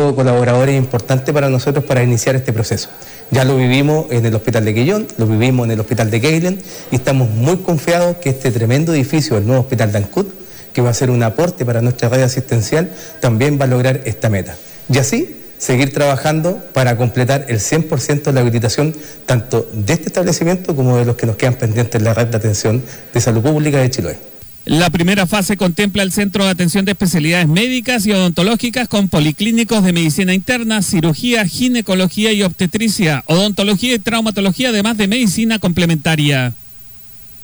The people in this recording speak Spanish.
grupo de colaboradores importante para nosotros para iniciar este proceso. Ya lo vivimos en el Hospital de Quillón, lo vivimos en el Hospital de Keilen y estamos muy confiados que este tremendo edificio, el nuevo Hospital de Ancud, que va a ser un aporte para nuestra red asistencial, también va a lograr esta meta. Y así seguir trabajando para completar el 100% de la habilitación tanto de este establecimiento como de los que nos quedan pendientes en la red de atención de salud pública de Chiloé. La primera fase contempla el Centro de Atención de Especialidades Médicas y Odontológicas con policlínicos de medicina interna, cirugía, ginecología y obstetricia, odontología y traumatología, además de medicina complementaria.